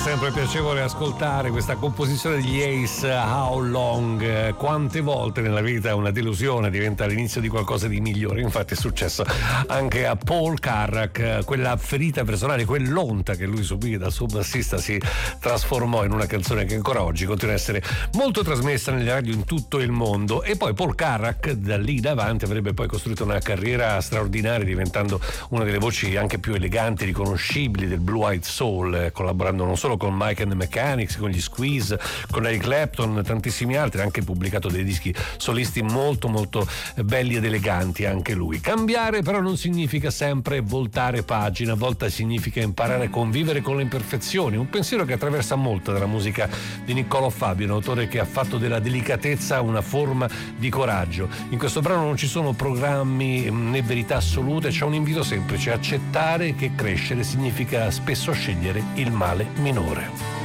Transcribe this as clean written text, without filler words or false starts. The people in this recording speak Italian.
Sempre piacevole ascoltare questa composizione degli Ace, How Long. Quante volte nella vita una delusione diventa l'inizio di qualcosa di migliore. Infatti è successo anche a Paul Carrack. Quella ferita personale, quell'onta che lui subì dal suo bassista si trasformò in una canzone che ancora oggi continua a essere molto trasmessa nelle radio in tutto il mondo. E poi Paul Carrack da lì davanti avrebbe poi costruito una carriera straordinaria, diventando una delle voci anche più eleganti e riconoscibili del Blue Eyed Soul, collaborando non solo con Mike and the Mechanics, con gli Squeeze, con Eric Clapton, tantissimi altri, ha anche pubblicato dei dischi solisti molto molto belli ed eleganti anche lui. Cambiare però non significa sempre voltare pagina, a volte significa imparare a convivere con le imperfezioni, un pensiero che attraversa molto della musica di Niccolò Fabio, un autore che ha fatto della delicatezza una forma di coraggio. In questo brano non ci sono programmi né verità assolute, c'è un invito semplice: accettare che crescere significa spesso scegliere il male minore.